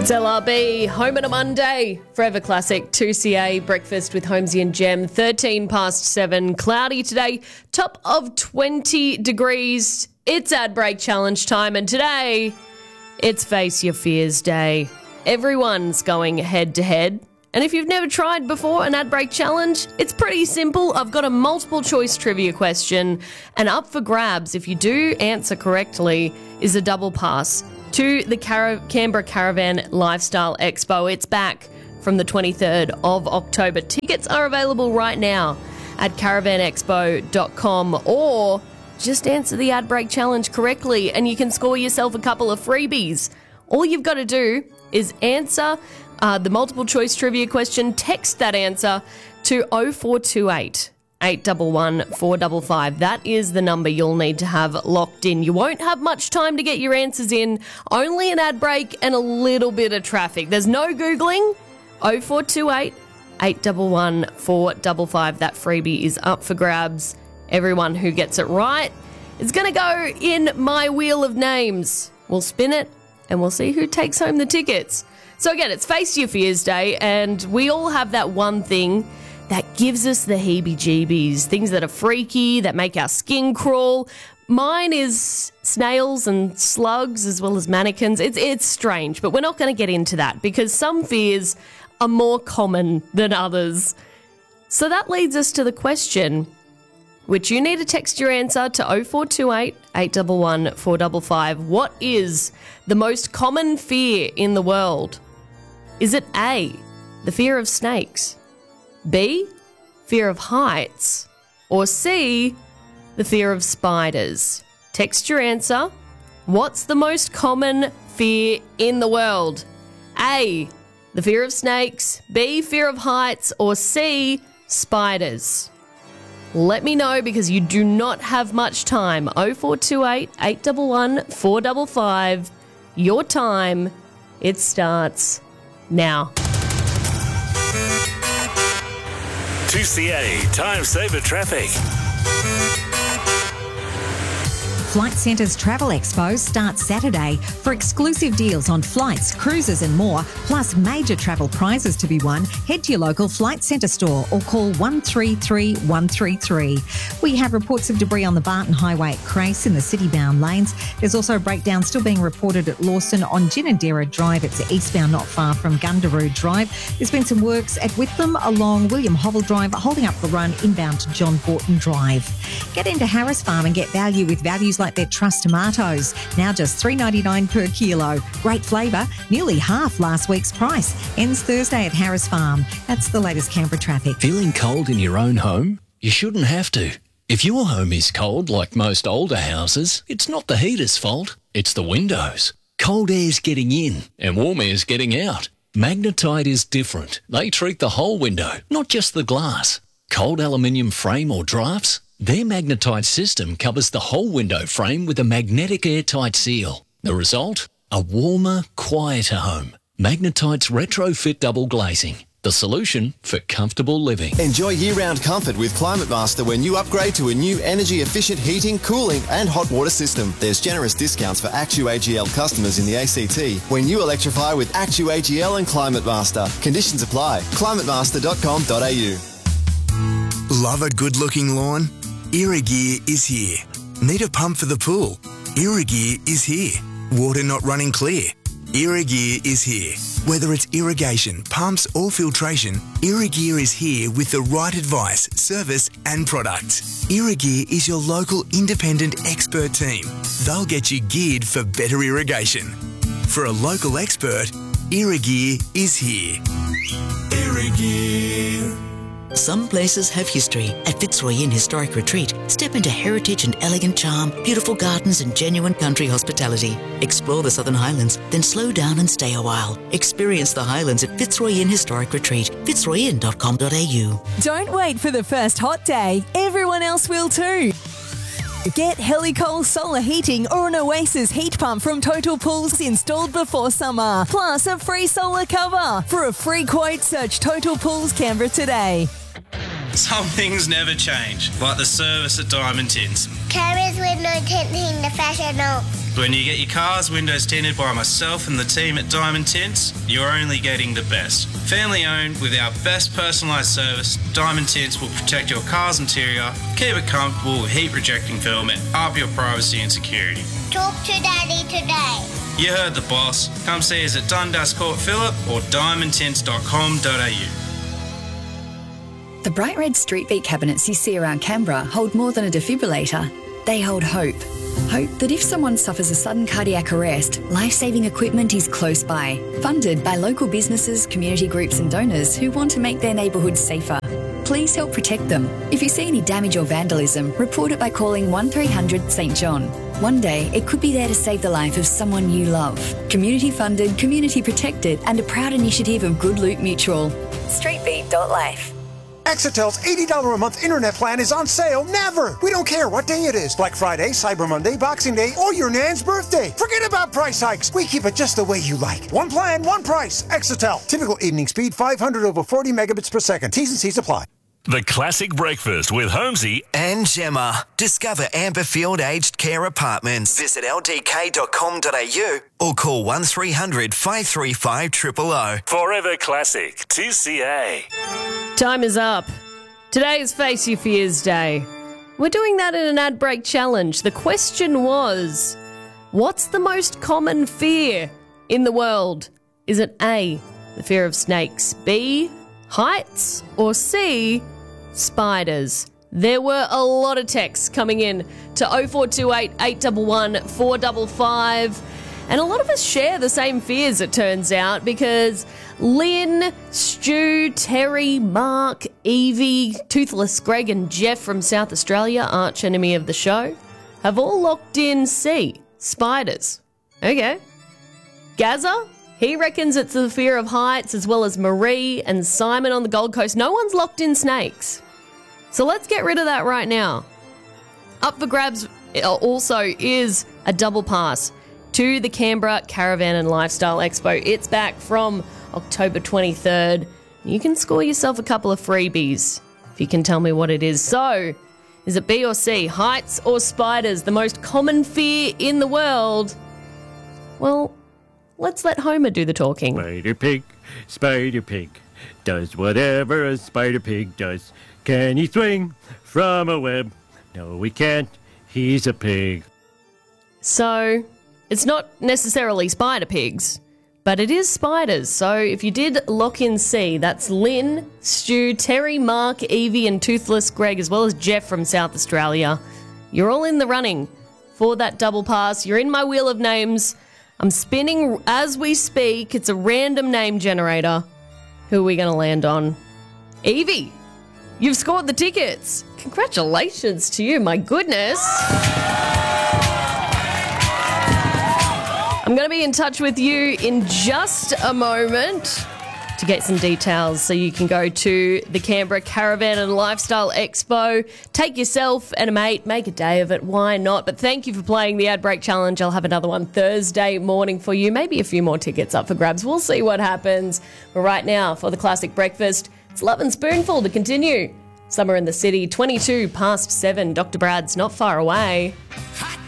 It's LRB, home on a Monday, Forever Classic, 2CA, breakfast with Holmesy and Jem, 13 past 7, cloudy today, top of 20 degrees. It's ad break challenge time, and today it's Face Your Fears Day. Everyone's going head to head. And if you've never tried before an ad break challenge, it's pretty simple. I've got a multiple choice trivia question, and up for grabs, if you do answer correctly, is a double pass to the Canberra Caravan Lifestyle Expo. It's back from the 23rd of October. Tickets are available right now at caravanexpo.com, or just answer the ad break challenge correctly and you can score yourself a couple of freebies. All you've got to do is answer the multiple choice trivia question, text that answer to 0428 811 455. That is the number you'll need to have locked in. You won't have much time to get your answers in, only an ad break and a little bit of traffic. There's no Googling. 0428 811 455. That freebie is up for grabs. Everyone who gets it right is going to go in my wheel of names. We'll spin it and we'll see who takes home the tickets. So again, it's Face Your Fears Day, and we all have that one thing that gives us the heebie-jeebies, things that are freaky, that make our skin crawl. Mine is snails and slugs as well as mannequins. It's strange, but we're not going to get into that because some fears are more common than others. So that leads us to the question, which you need to text your answer to 0428 811 455. What is the most common fear in the world? Is it A, the fear of snakes, B, fear of heights, or C, the fear of spiders? Text your answer. What's the most common fear in the world? A, the fear of snakes, B, fear of heights, or C, spiders? Let me know because you do not have much time. 0428 811 455. Your time, it starts now. 2CA Time Saver Traffic. Flight Centre's Travel Expo starts Saturday. For exclusive deals on flights, cruises and more, plus major travel prizes to be won, head to your local Flight Centre store or call 133 133. We have reports of debris on the Barton Highway at Crace in the city-bound lanes. There's also a breakdown still being reported at Lawson on Ginninderra Drive. It's eastbound not far from Gundaroo Drive. There's been some works at Whitlam along William Hovell Drive, holding up the run inbound to John Borton Drive. Get into Harris Farm and get value with values like their Trust tomatoes, now just $3.99 per kilo. Great flavour, nearly half last week's price. Ends Thursday at Harris Farm. That's the latest Canberra traffic. Feeling cold in your own home? You shouldn't have to. If your home is cold, like most older houses, it's not the heater's fault, it's the windows. Cold air's getting in and warm air's getting out. Magnetite is different. They treat the whole window, not just the glass. Cold aluminium frame or drafts? Their Magnetite system covers the whole window frame with a magnetic airtight seal. The result? A warmer, quieter home. Magnetite's retrofit double glazing. The solution for comfortable living. Enjoy year-round comfort with Climate Master when you upgrade to a new energy-efficient heating, cooling and hot water system. There's generous discounts for AccuAGL customers in the ACT when you electrify with AccuAGL and Climate Master. Conditions apply. climatemaster.com.au. Love a good-looking lawn? Irrigear is here. Need a pump for the pool? Irrigear is here. Water not running clear? Irrigear is here. Whether it's irrigation, pumps or filtration, Irrigear is here with the right advice, service and products. Irrigear is your local independent expert team. They'll get you geared for better irrigation. For a local expert, Irrigear is here. Irrigear. Some places have history. At Fitzroy Inn Historic Retreat, step into heritage and elegant charm, beautiful gardens and genuine country hospitality. Explore the Southern Highlands, then slow down and stay a while. Experience the Highlands at Fitzroy Inn Historic Retreat, fitzroyin.com.au. Don't wait for the first hot day. Everyone else will too. Get Helicoal solar heating or an Oasis heat pump from Total Pools installed before summer. Plus a free solar cover. For a free quote, search Total Pools Canberra today. Some things never change, like the service at Diamond Tints. Carriers window tinting the professional. When you get your car's windows tinted by myself and the team at Diamond Tints, you're only getting the best. Family owned with our best personalised service, Diamond Tints will protect your car's interior, keep it comfortable with heat rejecting film and up your privacy and security. Talk to Daddy today. You heard the boss. Come see us at Dundas Court Phillip or diamondtints.com.au. The bright red street beat cabinets you see around Canberra hold more than a defibrillator. They hold hope. Hope that if someone suffers a sudden cardiac arrest, life-saving equipment is close by. Funded by local businesses, community groups and donors who want to make their neighbourhoods safer. Please help protect them. If you see any damage or vandalism, report it by calling 1300 St John. One day, it could be there to save the life of someone you love. Community funded, community protected and a proud initiative of Good Loot Mutual. Streetbeat.life. Exetel's $80 a month internet plan is on sale never. We don't care what day it is. Black Friday, Cyber Monday, Boxing Day, or your nan's birthday. Forget about price hikes. We keep it just the way you like. One plan, one price. Exetel. Typical evening speed, 500 over 40 megabits per second. T's and C's apply. The Classic Breakfast with Holmesy and Gemma. Discover Amberfield Aged Care Apartments. Visit ldk.com.au or call 1300 535 000. Forever Classic 2CA. Time is up. Today is Face Your Fears Day. We're doing that in an ad break challenge. The question was, what's the most common fear in the world? Is it A, the fear of snakes, B, heights, or C, spiders? There were a lot of texts coming in to 0428 811 455. And a lot of us share the same fears, it turns out, because Lynn, Stu, Terry, Mark, Evie, Toothless Greg and Jeff from South Australia, arch enemy of the show, have all locked in C, spiders. Okay. Gaza, he reckons it's the fear of heights, as well as Marie and Simon on the Gold Coast. No one's locked in snakes. So let's get rid of that right now. Up for grabs also is a double pass to the Canberra Caravan and Lifestyle Expo. It's back from October 23rd. You can score yourself a couple of freebies if you can tell me what it is. So, is it B or C, heights or spiders, the most common fear in the world? Well, let's let Homer do the talking. Spider Pig, does whatever a spider pig does. Can he swing from a web? No, he can't. He's a pig. So, it's not necessarily spider pigs, but it is spiders. So if you did lock in C, that's Lynn, Stu, Terry, Mark, Evie and Toothless Greg, as well as Jeff from South Australia. You're all in the running for that double pass. You're in my wheel of names. I'm spinning as we speak. It's a random name generator. Who are we going to land on? Evie, you've scored the tickets. Congratulations to you, my goodness. I'm going to be in touch with you in just a moment to get some details so you can go to the Canberra Caravan and Lifestyle Expo. Take yourself and a mate, make a day of it, why not? But thank you for playing the Ad Break Challenge. I'll have another one Thursday morning for you, maybe a few more tickets up for grabs. We'll see what happens. But right now, for the Classic Breakfast, it's Love and Spoonful to continue. Summer in the City, 22 past 7. Dr. Brad's not far away. Hot